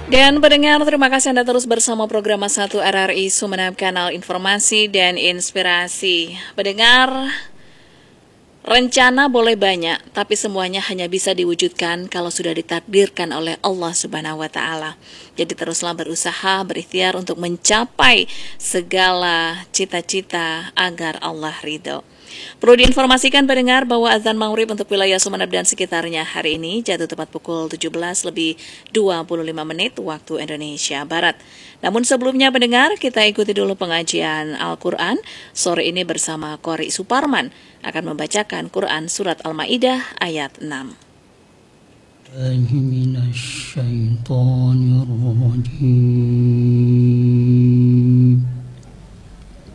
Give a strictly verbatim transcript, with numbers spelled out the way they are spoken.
Dan pendengar, terima kasih Anda terus bersama program satu R R I Sumeneb, kanal informasi dan inspirasi. Pendengar, rencana boleh banyak, tapi semuanya hanya bisa diwujudkan kalau sudah ditakdirkan oleh Allah Subhanahu wa Ta'ala. Jadi teruslah berusaha, berikhtiar untuk mencapai segala cita-cita agar Allah ridho. Perlu diinformasikan pendengar bahwa azan maghrib untuk wilayah Sumeneb dan sekitarnya hari ini jatuh tepat pukul tujuh belas lebih dua puluh lima menit waktu Indonesia Barat. Namun sebelumnya pendengar, kita ikuti dulu pengajian Al-Quran. Sore ini bersama Qori Suparman akan membacakan Quran Surat Al-Ma'idah ayat enam. Minasyaitonir rajim.